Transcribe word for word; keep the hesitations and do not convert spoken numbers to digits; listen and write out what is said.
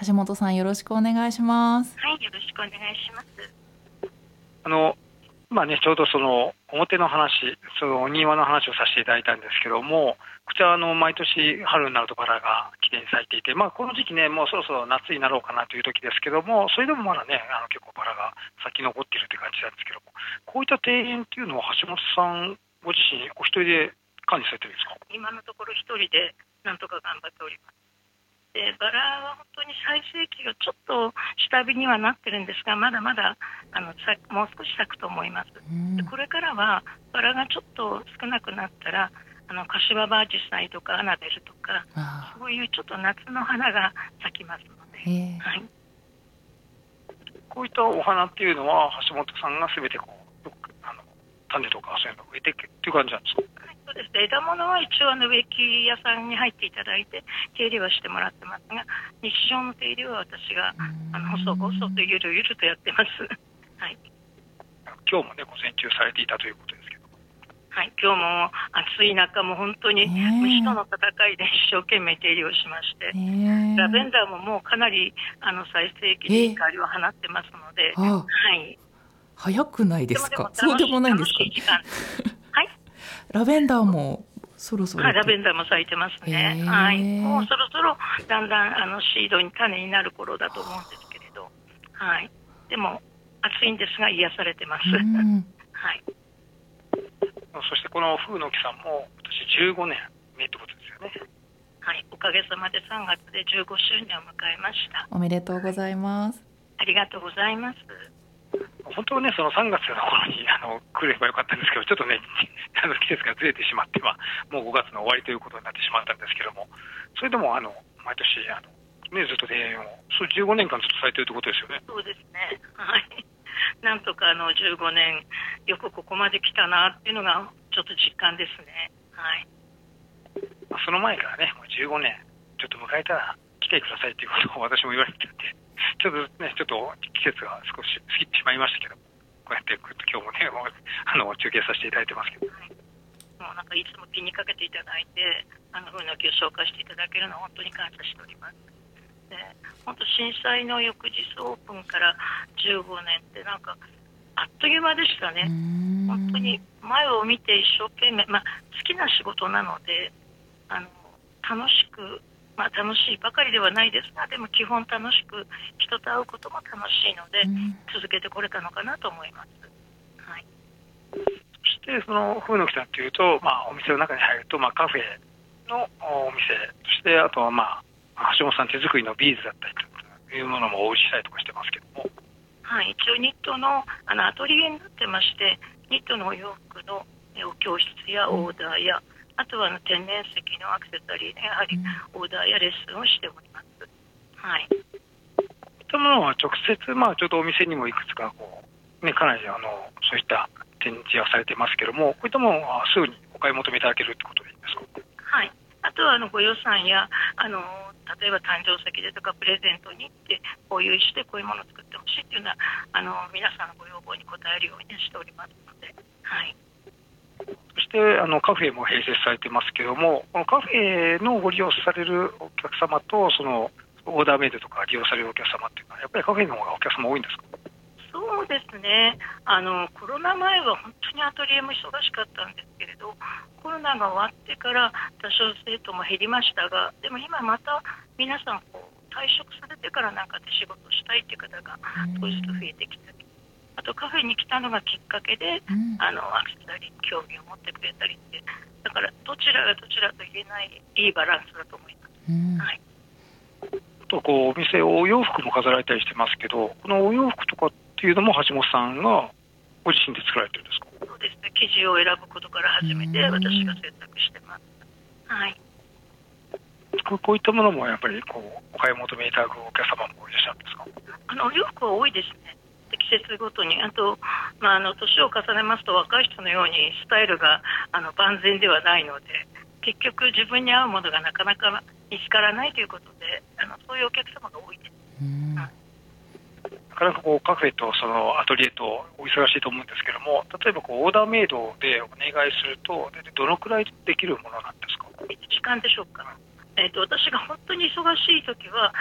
橋本さん、よろしくお願いします。 はい、よろしくお願いします。 あの今ね、ちょうどその表の話、そのお庭の話をさせていただいたんですけども、こちらはあの毎年春になるとバラがきれいに咲いていて、まあ、この時期ね、もうそろそろ夏になろうかなという時ですけども、それでもまだね、あの結構バラが咲き残っているという感じなんですけども、こういった庭園っていうのは橋本さんご自身お一人で管理されてるんですか？ 今のところ一人でなんとか頑張っております。でバラは本当に最盛期がちょっと下火にはなってるんですが、まだまだあのさもう少し咲くと思います。でこれからはバラがちょっと少なくなったら、あの柏葉アジサイとかアナベルとか、そういうちょっと夏の花が咲きますので、はい、 こういったお花っていうのは橋本さんが全てこうあの種とかそういうのを植えていくっていう感じなんですか？ はい、そうですね。枝物は一応あの植木屋さんに入っていただいて手入れはしてもらってますが、日常の手入れは私があの細々とゆるゆるとやってます。はい。 今日もね午前中されていたということですけど。 はい、今日も暑い中も本当に虫との戦いで一生懸命手入れをしまして、ラベンダーももうかなりあの最盛期で光を放ってますので、はい。 早くないですか？そうでもないんですか？ はい。 ラベンダーもそろそろ、 はい、ラベンダーも咲いてますね。はい、もうそろそろだんだんあのシードに種になる頃だと思うんですけれど、はい。でも暑いんですが癒されてます。はい。 そしてこの風の木さんも今年じゅうごねんめってことですよね。 はい、おかげさまでさんがつでじゅうごしゅうねんを迎えました。 おめでとうございます。 ありがとうございます。 本当はね、そのさんがつの頃にあの来ればよかったんですけど、ちょっとねあの季節がずれてしまってはもうごがつの終わりということになってしまったんですけども、それでもあの毎年あの、ね、ずっと庭園をそうじゅうごねんかんずっとされているということですよね。 そうですね。はい。なんとかあのじゅうごねんよくここまで来たなっていうのがちょっと実感ですね。はい。 その前からね、もうじゅうごねんちょっと迎えたら来てくださいということを私も言われていて、ちょっとね、ちょっと季節が少し過ぎてしまいましたけど、こうやって今日もね、あの中継させていただいてますけど、はい、 もうなんかいつも気にかけていただいて、あの風の木を紹介していただけるのは本当に感謝しております。で本当震災の翌日オープンからじゅうごねんってなんかあっという間でしたね。本当に前を見て一生懸命、まあ、好きな仕事なのであの楽しく、まあ、楽しいばかりではないですが、でも基本楽しく人と会うことも楽しいので続けてこれたのかなと思います。はい、 そしてその風の木さんというと、まあ、お店の中に入ると、まあ、カフェのお店、そしてあとは、まあ、橋本さん手作りのビーズだったりというものもお売りしたりとかしてますけども、 はい、一応ニット の, あのアトリエになってまして、ニットのお洋服のお教室やオーダーや、うん、あとはあの天然石のアクセサリーでやはりオーダーやレッスンをしております。はい。 こういったものは直接、まあ、ちょっとお店にもいくつかこう、ね、かなりあのそういった展示はされてますけども、こういったものはすぐにお買い求めいただけるってことでいいですか？ はい。あとはあのご予算やあの例えば誕生石でとかプレゼントに行ってこういう石でこういうものを作ってほしいっていうのはあの皆さんのご要望に応えるようにしておりますので、はい。 そしてあのカフェも併設されてますけども、このカフェのご利用されるお客様とそのオーダーメイドとか利用されるお客様っていうのはやっぱりカフェの方がお客様多いんですか？ そうですね。あのコロナ前は本当にアトリエも忙しかったんですけれど、コロナが終わってから多少生徒も減りましたが、でも今また皆さんこう退職されてからなんかで仕事したいっていう方が少しずつ増えてきたり、あとカフェに来たのがきっかけで、うん、あのアクセサリーに興味を持ってくれたりって、だからどちらがどちらと言えないいいバランスだと思います。うん、はい。 とこうお店お洋服も飾られたりしてますけど、このお洋服とかっていうのも橋本さんがご自身で作られてるんですか？ そうですね。生地を選ぶことから始めて私が制作してます。はい。 こう、こういったものもやっぱりこうお買い求めいただくお客様もいらっしゃるんですか？ あのお洋服は多いですね。季節ごとに、あと、まあ、あの年を重ねますと若い人のようにスタイルがあの万全ではないので、結局自分に合うものがなかなか見つからないということで、あのそういうお客様が多いです。うん、 なかなかこうカフェとそのアトリエとお忙しいと思うんですけども、例えばこうオーダーメイドでお願いするとどのくらいできるものなんですか？ いちじかんでしょうか。えーと、私が本当に忙しい時は